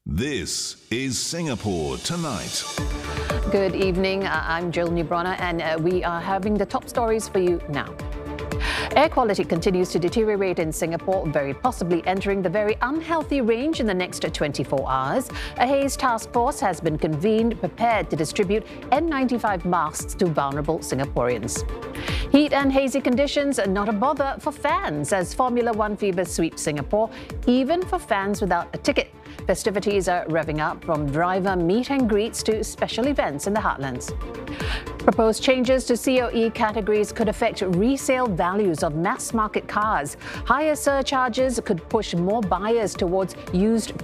This is Singapore Tonight. Good evening, I'm Jill Neubrunner and we are having the top stories for you now. Air quality continues to deteriorate in Singapore, very possibly entering the very unhealthy range in the next 24 hours. A haze task force has been convened, prepared to distribute N95 masks to vulnerable Singaporeans. Heat and hazy conditions are not a bother for fans as Formula One fever sweeps Singapore, even for fans without a ticket. Festivities are revving up from driver meet and greets to special events in the heartlands. Proposed changes to COE categories could affect resale values of mass market cars. Higher surcharges could push more buyers towards used